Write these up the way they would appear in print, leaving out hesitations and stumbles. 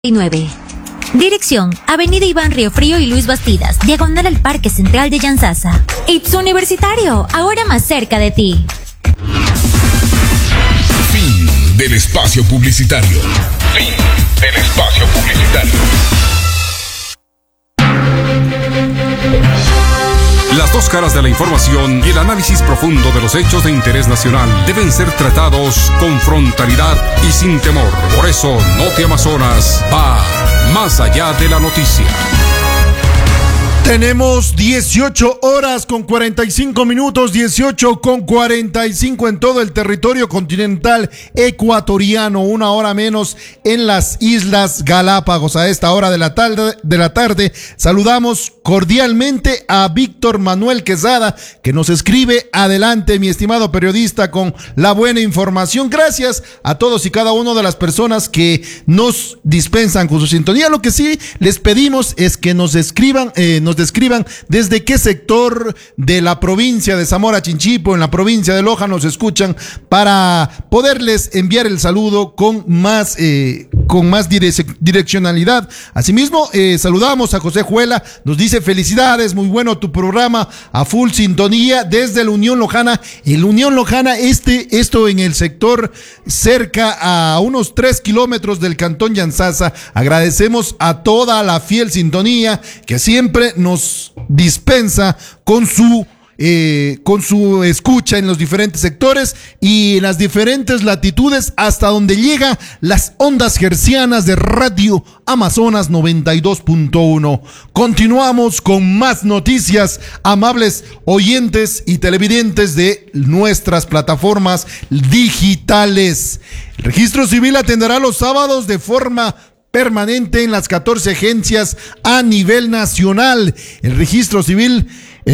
9. Dirección: Avenida Iván Riofrío y Luis Bastidas, diagonal al Parque Central de Yantzaza. ITS Universitario, ahora más cerca de ti. Fin del espacio publicitario. Fin del espacio publicitario. Las dos caras de la información y el análisis profundo de los hechos de interés nacional deben ser tratados con frontalidad y sin temor. Por eso, Noti Amazonas va más allá de la noticia. Tenemos 18 horas con 45 minutos, 18 con 45 en todo el territorio continental ecuatoriano, una hora menos en las Islas Galápagos. A esta hora de la tarde saludamos cordialmente a Víctor Manuel Quesada, que nos escribe: adelante, mi estimado periodista, con la buena información. Gracias a todos y cada una de las personas que nos dispensan con su sintonía. Lo que sí les pedimos es que nos describan desde qué sector de la provincia de Zamora Chinchipo, en la provincia de Loja, nos escuchan, para poderles enviar el saludo con más direccionalidad. Asimismo, saludamos a José Juela, nos dice: felicidades, muy bueno tu programa, a full sintonía desde la Unión Lojana. El Unión Lojana, esto en el sector cerca a unos 3 kilómetros del Cantón Yantzaza. Agradecemos a toda la fiel sintonía que siempre nos dispensa con su escucha en los diferentes sectores y en las diferentes latitudes, hasta donde llega las ondas hercianas de Radio Amazonas 92.1. Continuamos con más noticias, amables oyentes y televidentes de nuestras plataformas digitales. El Registro Civil atenderá los sábados de forma permanente en las 14 agencias a nivel nacional. El Registro Civil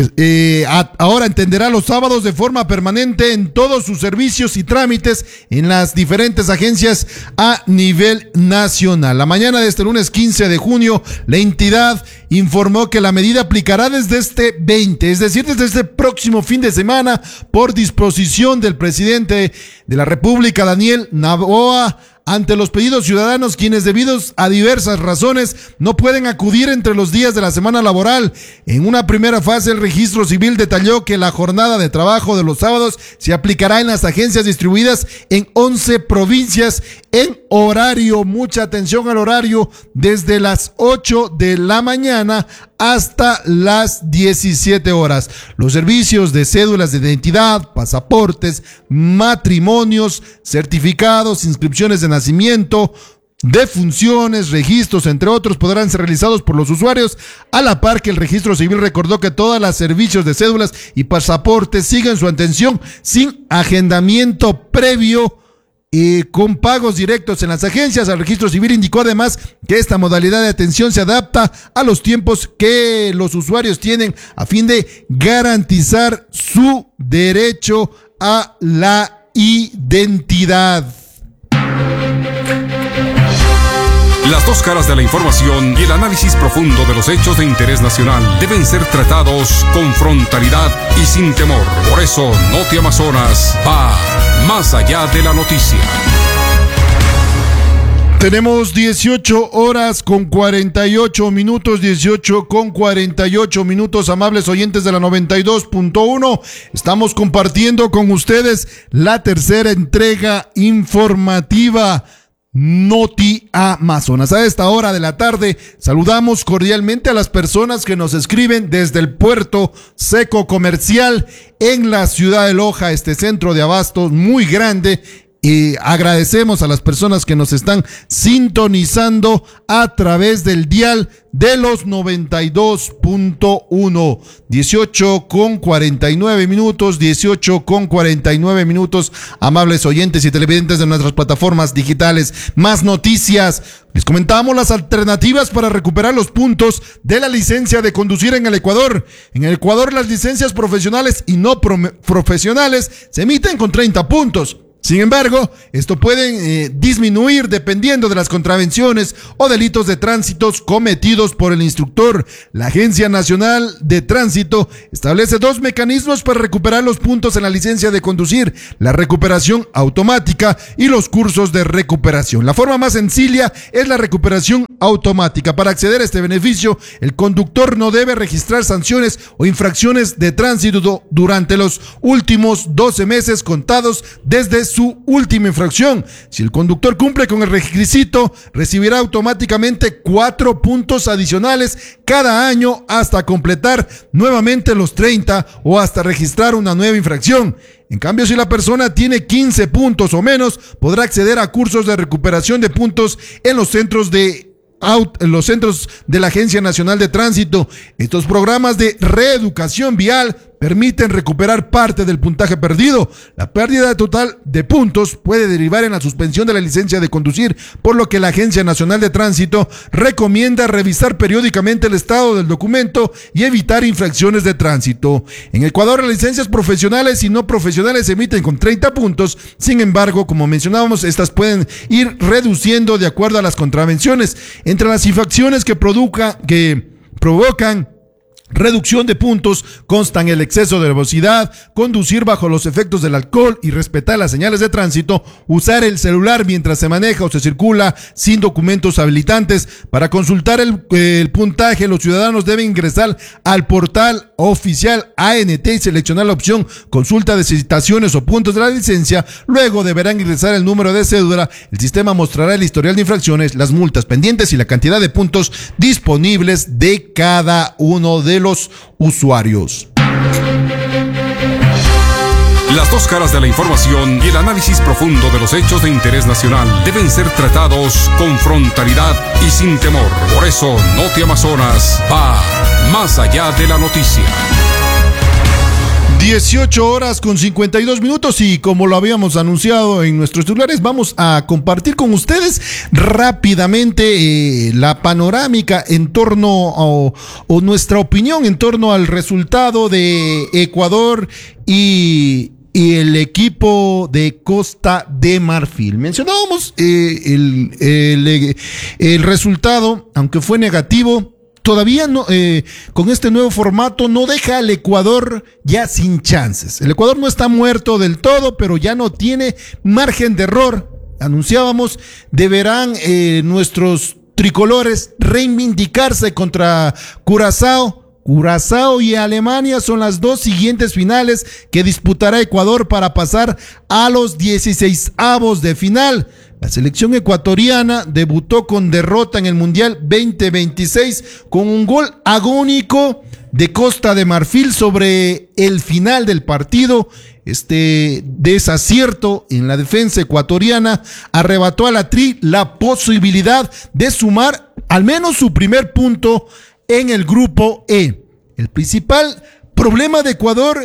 ahora atenderá los sábados de forma permanente en todos sus servicios y trámites en las diferentes agencias a nivel nacional. La mañana de este lunes 15 de junio, la entidad informó que la medida aplicará desde este 20, es decir, desde este próximo fin de semana, por disposición del presidente de la República, Daniel Noboa, ante los pedidos ciudadanos quienes, debidos a diversas razones, no pueden acudir entre los días de la semana laboral. En una primera fase, el Registro Civil detalló que la jornada de trabajo de los sábados se aplicará en las agencias distribuidas en 11 provincias en horario, mucha atención al horario, desde las 8 de la mañana hasta las 17 horas. Los servicios de cédulas de identidad, pasaportes, matrimonios, certificados, inscripciones de nacimiento, defunciones, registros, entre otros, podrán ser realizados por los usuarios, a la par que el Registro Civil recordó que todos los servicios de cédulas y pasaportes siguen su atención sin agendamiento previo y con pagos directos en las agencias. El Registro Civil indicó además que esta modalidad de atención se adapta a los tiempos que los usuarios tienen a fin de garantizar su derecho a la identidad. Las dos caras de la información y el análisis profundo de los hechos de interés nacional deben ser tratados con frontalidad y sin temor. Por eso, Noti Amazonas va más allá de la noticia. Tenemos 18 horas con 48 minutos, 18 con 48 minutos, amables oyentes de la 92.1. Estamos compartiendo con ustedes la tercera entrega informativa Noti Amazonas. A esta hora de la tarde saludamos cordialmente a las personas que nos escriben desde el puerto seco comercial en la ciudad de Loja, este centro de abastos muy grande. Y agradecemos a las personas que nos están sintonizando a través del dial de los 92.1. 18 con 49 minutos, 18 con 49 minutos, amables oyentes y televidentes de nuestras plataformas digitales. Más noticias. Les comentamos las alternativas para recuperar los puntos de la licencia de conducir en el Ecuador. En el Ecuador, las licencias profesionales y no profesionales se emiten con 30 puntos. Sin embargo, esto puede disminuir dependiendo de las contravenciones o delitos de tránsito cometidos por el instructor. La Agencia Nacional de Tránsito establece 2 mecanismos para recuperar los puntos en la licencia de conducir: la recuperación automática y los cursos de recuperación. La forma más sencilla es la recuperación automática. Para acceder a este beneficio, el conductor no debe registrar sanciones o infracciones de tránsito durante los últimos 12 meses contados desde su última infracción. Si el conductor cumple con el requisito, recibirá automáticamente 4 puntos adicionales cada año hasta completar nuevamente los 30 o hasta registrar una nueva infracción. En cambio, si la persona tiene 15 puntos o menos, podrá acceder a cursos de recuperación de puntos en los centros de la Agencia Nacional de Tránsito. Estos programas de reeducación vial permiten recuperar parte del puntaje perdido. La pérdida total de puntos puede derivar en la suspensión de la licencia de conducir, por lo que la Agencia Nacional de Tránsito recomienda revisar periódicamente el estado del documento y evitar infracciones de tránsito. En Ecuador, las licencias profesionales y no profesionales se emiten con 30 puntos. Sin embargo, como mencionábamos, estas pueden ir reduciendo de acuerdo a las contravenciones. Entre las infracciones que provocan reducción de puntos constan el exceso de velocidad, conducir bajo los efectos del alcohol y respetar las señales de tránsito, usar el celular mientras se maneja o se circula sin documentos habilitantes. Para consultar el puntaje, los ciudadanos deben ingresar al portal oficial ANT y seleccionar la opción consulta de citaciones o puntos de la licencia. Luego deberán ingresar el número de cédula. El sistema mostrará el historial de infracciones, las multas pendientes y la cantidad de puntos disponibles de cada uno de los usuarios. Las 2 caras de la información y el análisis profundo de los hechos de interés nacional deben ser tratados con frontalidad y sin temor. Por eso, Noti Amazonas va más allá de la noticia. 18:52 y como lo habíamos anunciado en nuestros titulares, vamos a compartir con ustedes rápidamente la panorámica en torno o nuestra opinión en torno al resultado de Ecuador y el equipo de Costa de Marfil. Mencionábamos el resultado, aunque fue negativo. Todavía no, con este nuevo formato no deja al Ecuador ya sin chances. El Ecuador no está muerto del todo, pero ya no tiene margen de error. Anunciábamos, deberán nuestros tricolores reivindicarse contra Curazao. Curazao y Alemania son las 2 siguientes finales que disputará Ecuador para pasar a los 16avos de final. La selección ecuatoriana debutó con derrota en el Mundial 2026 con un gol agónico de Costa de Marfil sobre el final del partido. Este desacierto en la defensa ecuatoriana arrebató a la Tri la posibilidad de sumar al menos su primer punto en el grupo E. El principal problema de Ecuador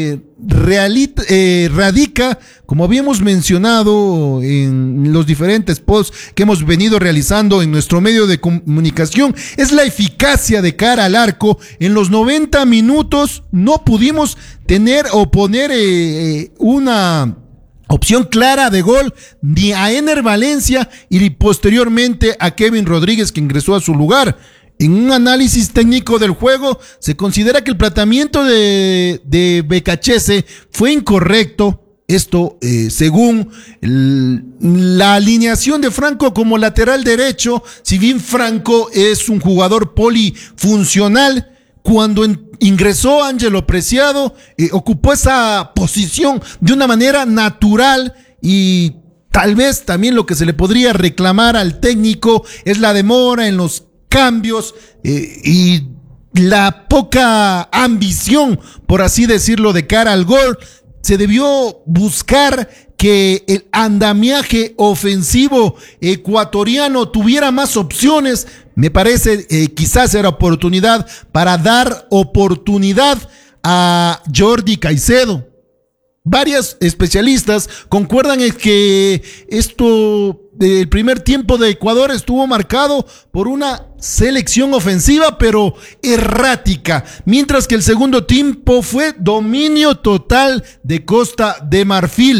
radica, como habíamos mencionado en los diferentes posts que hemos venido realizando en nuestro medio de comunicación, es la eficacia de cara al arco. En los 90 minutos no pudimos tener o poner una opción clara de gol ni a Ener Valencia y posteriormente a Kevin Rodríguez, que ingresó a su lugar. En un análisis técnico del juego, se considera que el planteamiento de Becachese fue incorrecto. Esto, según la alineación de Franco como lateral derecho, si bien Franco es un jugador polifuncional, cuando ingresó Ángelo Preciado, ocupó esa posición de una manera natural y tal vez también lo que se le podría reclamar al técnico es la demora en los cambios y la poca ambición, por así decirlo, de cara al gol. Se debió buscar que el andamiaje ofensivo ecuatoriano tuviera más opciones. Me parece quizás era oportunidad para dar oportunidad a Jordi Caicedo. Varios especialistas concuerdan en que el primer tiempo de Ecuador estuvo marcado por una selección ofensiva pero errática, mientras que el segundo tiempo fue dominio total de Costa de Marfil.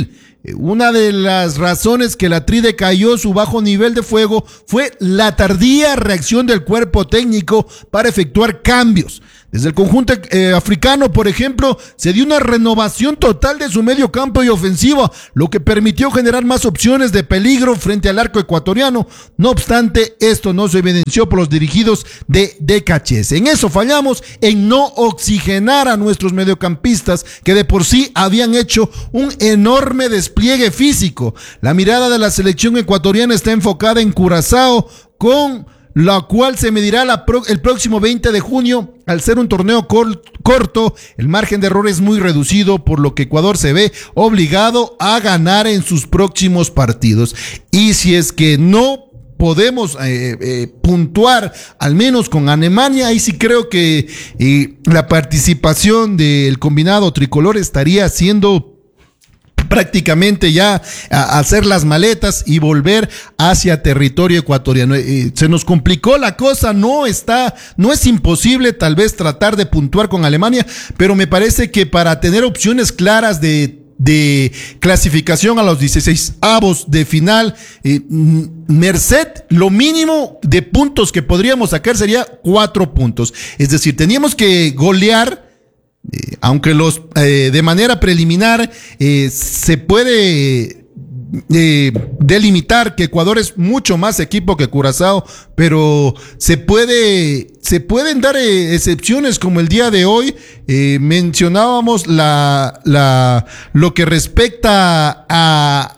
una de las razones que la Tri decayó su bajo nivel de fuego fue la tardía reacción del cuerpo técnico para efectuar cambios. Desde el conjunto africano, por ejemplo, se dio una renovación total de su medio campo y ofensiva, lo que permitió generar más opciones de peligro frente al arco ecuatoriano. No obstante, esto no se evidenció por los dirigidos de Decachés. En eso fallamos, en no oxigenar a nuestros mediocampistas, que de por sí habían hecho un enorme despliegue físico. La mirada de la selección ecuatoriana está enfocada en Curazao, con la cual se medirá el próximo 20 de junio. Al ser un torneo corto, el margen de error es muy reducido, por lo que Ecuador se ve obligado a ganar en sus próximos partidos. Y si es que no podemos puntuar, al menos con Alemania, ahí sí creo que la participación del combinado tricolor estaría siendo prácticamente ya a hacer las maletas y volver hacia territorio ecuatoriano. Se nos complicó la cosa, no es imposible tal vez tratar de puntuar con Alemania, pero me parece que para tener opciones claras de clasificación a los 16avos de final, merced lo mínimo de puntos que podríamos sacar sería 4 puntos, es decir, teníamos que golear. Aunque de manera preliminar se puede delimitar que Ecuador es mucho más equipo que Curazao, pero se pueden dar excepciones, como el día de hoy mencionábamos lo que respecta a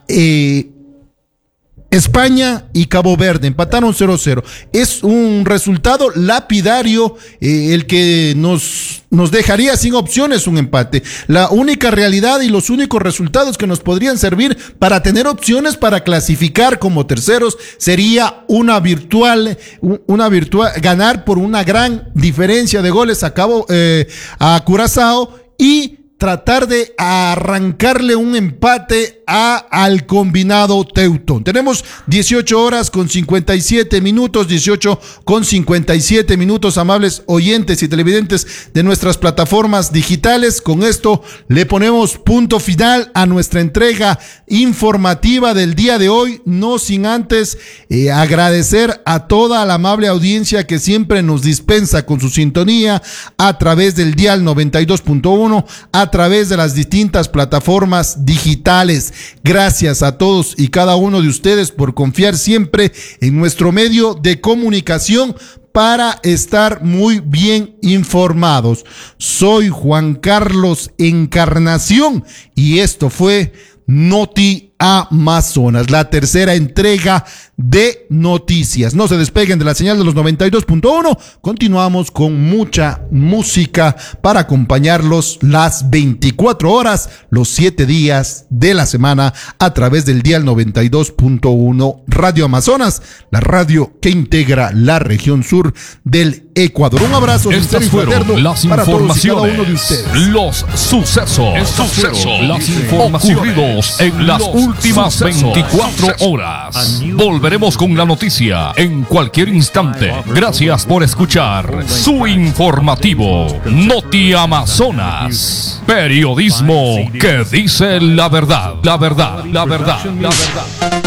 España y Cabo Verde, empataron 0-0. Es un resultado lapidario, el que nos dejaría sin opciones un empate. La única realidad y los únicos resultados que nos podrían servir para tener opciones para clasificar como terceros sería una virtual ganar por una gran diferencia de goles a Curazao y tratar de arrancarle un empate al combinado Teutón. Tenemos 18 horas con 57 minutos, 18 con 57 minutos, amables oyentes y televidentes de nuestras plataformas digitales. Con esto le ponemos punto final a nuestra entrega informativa del día de hoy, no sin antes agradecer a toda la amable audiencia que siempre nos dispensa con su sintonía a través del dial 92.1, a través de las distintas plataformas digitales. Gracias a todos y cada uno de ustedes por confiar siempre en nuestro medio de comunicación para estar muy bien informados. Soy Juan Carlos Encarnación y esto fue Noti Amazonas, la tercera entrega de noticias. No se despeguen de la señal de los 92.1. Continuamos con mucha música para acompañarlos las 24 horas, los 7 días de la semana a través del dial 92.1 Radio Amazonas, la radio que integra la región sur del Ecuador. Un abrazo Estas fueron las para informaciones, todos y cada uno de ustedes. Los sucesos, las informaciones ocurridos en las últimas 24 horas. Volveremos con la noticia en cualquier instante. Gracias por escuchar su informativo Noti Amazonas. Periodismo que dice la verdad, la verdad, la verdad, la verdad.